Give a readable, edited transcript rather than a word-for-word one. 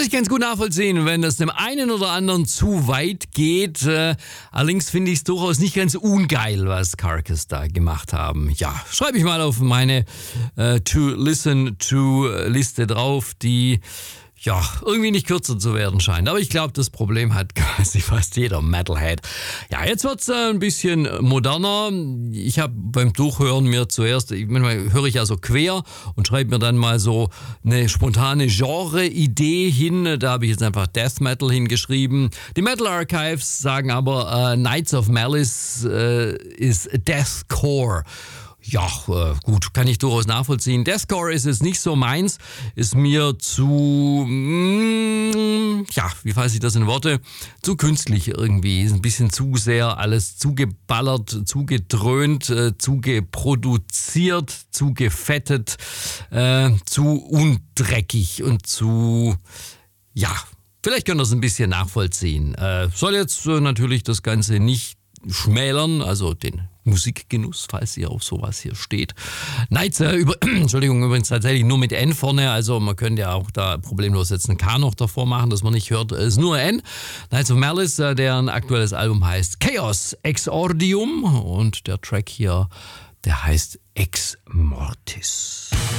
Was ich ganz gut nachvollziehen, wenn das dem einen oder anderen zu weit geht. Allerdings finde ich es durchaus nicht ganz ungeil, was Carcass da gemacht haben. Ja, schreibe ich mal auf meine To-Listen-To-Liste drauf, die ja irgendwie nicht kürzer zu werden scheint. Aber ich glaube, das Problem hat quasi fast jeder Metalhead. Ja, jetzt wird's ein bisschen moderner. Ich habe beim Durchhören mir zuerst, manchmal höre ich ja so quer und schreibe mir dann mal so eine spontane Genre-Idee hin. Da habe ich jetzt einfach Death Metal hingeschrieben. Die Metal Archives sagen aber, Knights of Malice ist Deathcore. Ja, gut, kann ich durchaus nachvollziehen. Deathcore ist jetzt nicht so meins, ist mir zu, ja, wie fasse ich das in Worte, zu künstlich irgendwie. Ist ein bisschen zu sehr alles zugeballert, zugedröhnt, zugeproduziert, zugefettet, zu undreckig und zu, ja, vielleicht könnt ihr es ein bisschen nachvollziehen. Soll jetzt natürlich das Ganze nicht schmälern, also den Musikgenuss, falls ihr auf sowas hier steht. Knights, Entschuldigung, übrigens tatsächlich nur mit N vorne, also man könnte ja auch da problemlos jetzt ein K noch davor machen, dass man nicht hört, ist nur N. Knights of Malice, deren aktuelles Album heißt Chaos Exordium und der Track hier, der heißt Ex Mortis.